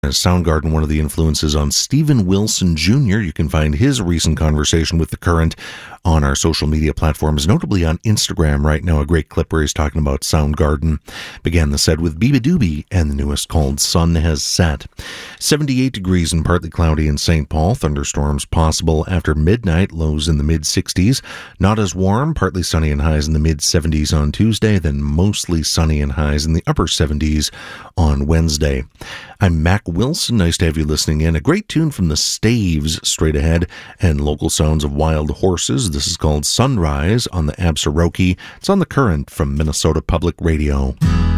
Soundgarden, one of the influences on Steven Wilson Jr. You can find his recent conversation with The Current on our social media platforms, notably on Instagram right now. A great clip where he's talking about Soundgarden. Began the set with Biba Doobie, and the newest called Sun Has Set. 78 degrees and partly cloudy in St. Paul. Thunderstorms possible after midnight, lows in the mid-60s. Not as warm, partly sunny and highs in the mid-70s on Tuesday, then mostly sunny and highs in the upper 70s on Wednesday. I'm Mac Wilson. Nice to have you listening in. A great tune from the Staves straight ahead, and local sounds of wild horses. This is called Sunrise on the Absaroki. It's on The Current from Minnesota Public Radio.